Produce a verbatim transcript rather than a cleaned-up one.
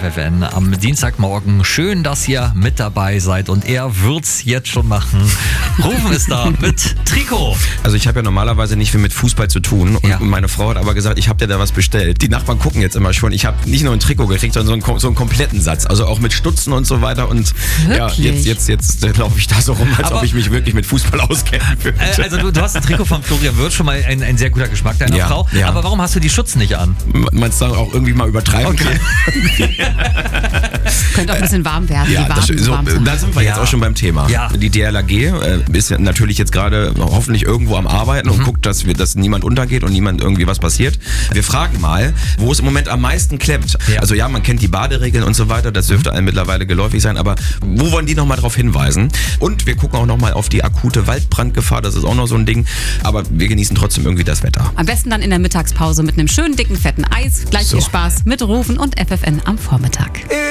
F N am Dienstagmorgen. Schön, dass ihr mit dabei seid und er wird's jetzt schon machen. Rufen ist da mit Trikot. Also ich habe ja normalerweise nicht viel mit Fußball zu tun und Ja. meine Frau hat aber gesagt, ich habe dir da was bestellt. Die Nachbarn gucken jetzt immer schon. Ich habe nicht nur ein Trikot gekriegt, sondern so einen, so einen kompletten Satz. Also auch mit Stutzen und so weiter. Und Wirklich? ja, jetzt, jetzt, jetzt äh, laufe ich da so rum, als Aber- ob ich mich wirklich mit Fußball auskennen würde. Äh, also du, du hast ein Trikot von Florian Wirth, schon mal ein, ein sehr guter Geschmack deiner Ja, Frau. ja. Aber warum hast du die Schutz nicht an? Meinst du auch irgendwie mal übertreiben Okay. Könnte auch ein bisschen warm werden. Ja, die das, warm, so, warm sind. da sind wir jetzt Ja. auch schon beim Thema. Ja. Die D L R G äh, ist ja natürlich jetzt gerade hoffentlich irgendwo am Arbeiten Mhm. und guckt, dass, wir, dass niemand untergeht und niemand irgendwie was passiert. Wir fragen mal, wo es im Moment am meisten klemmt. Ja. Also ja, man kennt die Baderegeln und so weiter, das dürfte allen mittlerweile geläufig sein, aber wo wollen die nochmal drauf hinweisen? Und wir gucken auch nochmal auf die akute Waldbrandgefahr, das ist auch noch so ein Ding, aber wir genießen trotzdem irgendwie das Wetter. Am besten dann in der Mittagspause mit einem schönen, dicken, fetten Eis. Gleich So. viel Spaß mit Rufen und F F N am Vormittag.